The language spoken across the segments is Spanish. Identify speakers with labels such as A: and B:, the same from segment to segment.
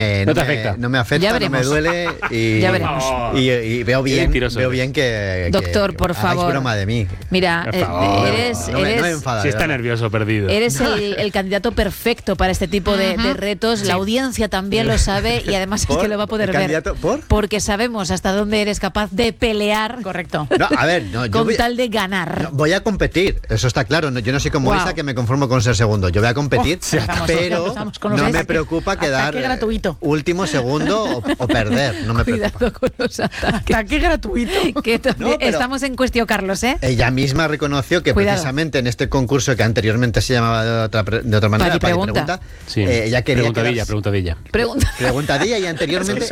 A: No te afecta.
B: No me afecta, no me duele y,
C: ya veremos.
B: Y veo bien que
C: Doctor, por favor.
B: broma de mí.
C: Mira, eres
B: no me enfada,
A: si está nervioso, perdido.
C: Eres el candidato perfecto para este tipo de retos. Sí. La audiencia también lo sabe y además es que lo va a poder ver. Porque sabemos hasta dónde eres capaz de pelear.
D: Correcto.
B: No, a ver,
C: con tal de ganar.
B: Voy a competir, eso está claro. Yo no soy como Isa, que me conformo con ser segundo. Yo voy a competir, pero no me preocupa quedar último, segundo o perder. No me
C: Cuidado
B: preocupa.
C: con los ataques.
D: Ataque gratuito.
C: Que estamos en cuestión, Carlos, ¿eh?
B: Ella misma reconoció que precisamente en este concurso que anteriormente se llamaba de otra manera,
C: Pregunta.
B: Sí. Ella quería
A: Preguntadilla.
B: Preguntadilla y anteriormente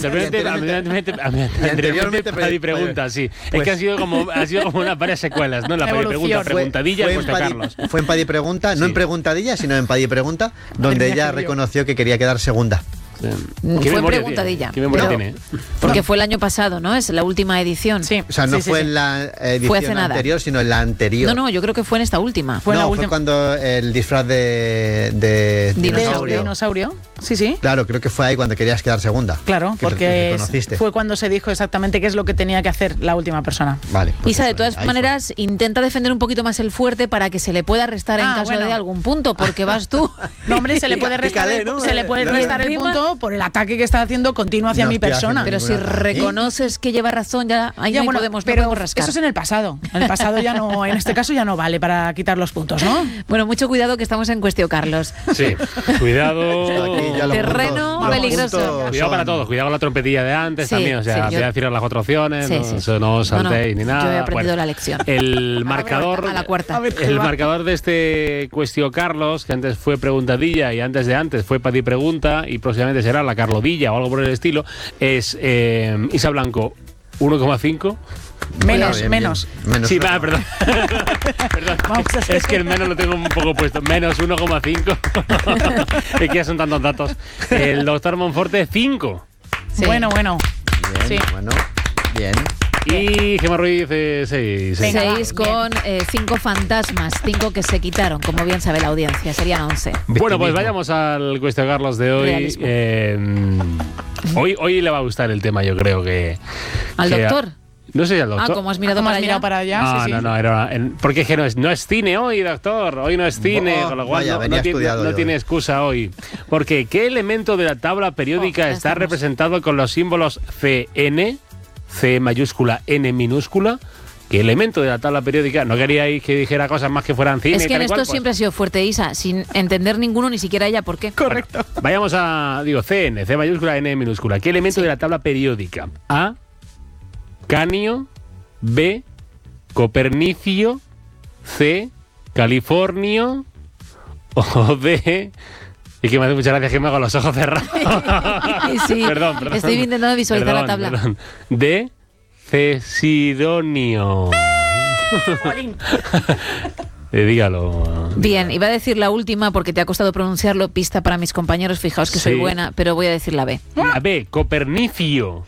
A: pregunta, sí. Es que ha sido como una varias secuelas, ¿no? La preguntadilla y Carlos.
B: Fue en Padi Pregunta, no en Preguntadilla, sino en Padi Pregunta, donde ella reconoció que quería quedar segunda.
C: Fue en Preguntadilla.
A: ¿Qué memoria tiene?
C: Porque fue el año pasado, ¿no? Es la última edición.
D: Sí.
B: O sea, no fue en la edición anterior, sino en la anterior.
C: No, yo creo que fue en esta última.
D: Fue
B: cuando el disfraz de
D: dinosaurio. Sí.
B: Claro, creo que fue ahí cuando querías quedar segunda.
D: Claro, porque fue cuando se dijo exactamente qué es lo que tenía que hacer la última persona.
B: Vale.
C: Isa, de todas maneras, intenta defender un poquito más el fuerte para que se le pueda restar en caso de algún punto, porque vas tú.
D: No, hombre, se le puede restar el punto por el ataque que está haciendo continuo hacia mi persona.
C: Pero si reconoces que lleva razón, ya no podemos rascar.
D: Eso es en el pasado. En el pasado ya no, en este caso ya no vale para quitar los puntos, ¿no?
C: Bueno, mucho cuidado que estamos en cuestión, Carlos.
A: Sí, cuidado.
C: Terreno peligroso.
A: Cuidado para todos, cuidado con la trompetilla de antes también. O sea, voy a decir las 4 opciones, no os saltéis ni nada.
C: Yo he aprendido la lección.
A: El marcador.
C: A la cuarta.
A: El marcador de este Cuestión Carlos, que antes fue Preguntadilla y antes fue Padi Pregunta y próximamente será la Carlodilla o algo por el estilo, es Isa Blanco 1,5.
D: Menos.
A: Sí, perdón. Es que el menos lo tengo un poco puesto. Menos 1,5. Es que ya son tantos datos. El doctor Monforte 5.
D: Sí. Bueno.
B: Bien, bien.
A: Y Gemma Ruiz 6.
C: 6 con 5 fantasmas, 5 que se quitaron, como bien sabe la audiencia, serían 11.
A: Bueno, pues vayamos al Cuestión Carlos de hoy. Hoy le va a gustar el tema, yo creo que...
C: ¿Al doctor?
A: No sé si al doctor.
C: ¿Cómo has mirado para allá?
A: No, porque es que no es cine hoy, doctor. Hoy no es cine, con lo cual no tiene excusa hoy. Porque ¿qué elemento de la tabla periódica está representado con los símbolos CN, C mayúscula, N minúscula? ¿Qué elemento de la tabla periódica? No queríais que dijera cosas más que fueran cine.
C: Es que en esto siempre ha sido fuerte, Isa, sin entender ninguno, ni siquiera ella por qué.
D: Correcto.
A: Bueno, vayamos a, CN, C mayúscula, N minúscula. ¿Qué elemento de la tabla periódica? A, Canio, B, Copernicio, C, Californio o D... Y que me hace muchas gracias que me hago los ojos cerrados.
C: Sí,
A: perdón.
C: Estoy intentando visualizar la tabla.
A: D, Cesidonio. Dígalo.
C: Bien, iba a decir la última porque te ha costado pronunciarlo, pista para mis compañeros, fijaos que soy buena, pero voy a decir la B.
A: La B, Copernicio.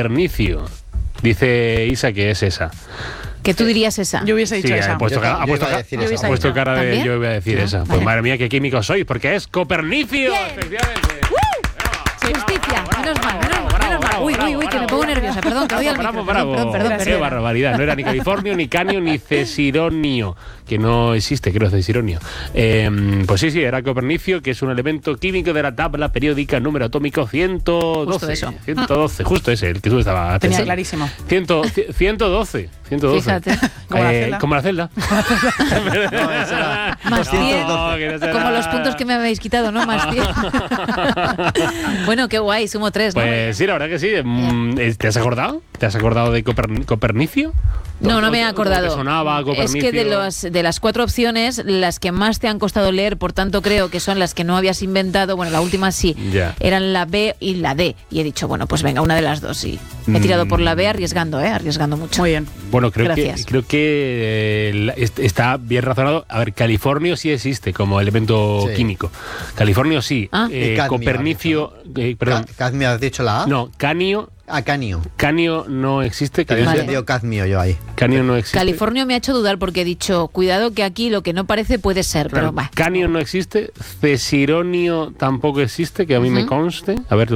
A: Dice Isa que es esa.
C: ¿Que tú dirías esa?
D: Yo hubiese dicho esa.
A: Ha puesto cara de yo voy a decir esa. Pues madre mía, qué químicos sois, porque es Copernicio. Efectivamente.
C: Justicia, menos mal. Uy, que me pongo nerviosa, perdón, que odio al micro. Perdón.
A: Qué barbaridad, no era ni Californio, ni Canio, ni Cesironio, que no existe, creo, Cesironio. Pues sí, era Copernicio, que es un elemento químico de la tabla periódica, número atómico 112.
C: Justo eso.
A: 112, justo ese, el que tú estabas...
D: Tenía clarísimo.
A: 112.
C: Fíjate.
A: Como la celda.
C: Más 10. Como los puntos que me habéis quitado, ¿no? Más 10. Bueno, qué guay, sumo 3, ¿no?
A: Pues sí, la verdad que sí. ¿Te has acordado? ¿Te has acordado de Copernicio?
C: No me he acordado.
A: Sonaba Copernicio.
C: Es que de las 4 opciones, las que más te han costado leer, por tanto creo que son las que no habías inventado, bueno, la última sí, eran la B y la D. Y he dicho, bueno, pues venga, una de las dos, sí. He tirado por la B arriesgando mucho.
D: Muy bien.
A: Bueno, creo que está bien razonado. A ver, Californio sí existe como elemento químico. Californio sí. Copernicio... perdón.
B: ¿Cadmio has dicho la A?
A: No, Canio...
B: Canio.
A: Canio no existe.
B: Vale. Cadmio yo ahí.
A: Canio no existe.
C: Californio me ha hecho dudar porque he dicho, cuidado que aquí lo que no parece puede ser, pero va.
A: Canio no existe. Cesironio tampoco existe, que a mí me conste. A ver,